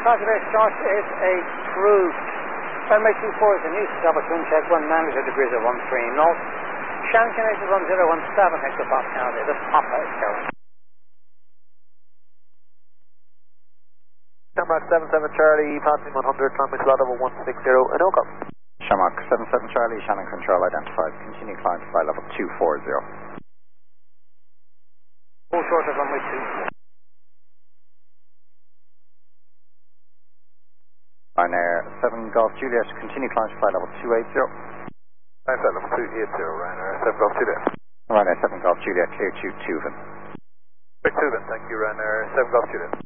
Roger, short is a true. Runway 24 is a new stop at wind check 1 9 degrees of 13 north. Shannon Connected 1017 hectopascal. This is Papa Echo. Shamrock 77 Charlie, passing 100, runway slot over 160, and no call. Shamrock 77 Charlie, Shannon Control identified. Continue climb to flight level 240. Full short of runway 2. Ryanair 7 Golf Juliet, continue climb to flight level 280. Flight level 280, Ryanair 7 Golf Juliet. Ryanair 7 Golf Juliet, clear to Tuvan. Clear Tuvan, thank you, Ryanair 7 Golf Juliet.